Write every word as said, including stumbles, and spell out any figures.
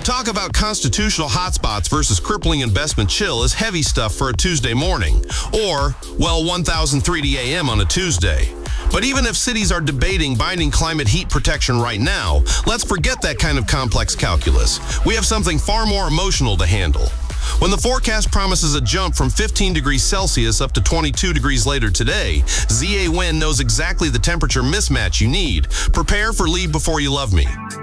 Talk about constitutional hotspots versus crippling investment chill is heavy stuff for a Tuesday morning, or, well, one thousand three a m on a Tuesday. But even if cities are debating binding climate heat protection right now, let's forget that kind of complex calculus. We have something far more emotional to handle. When the forecast promises a jump from fifteen degrees Celsius up to twenty-two degrees later today, Z A Wind knows exactly the temperature mismatch you need. Prepare for Leave Before You Love Me.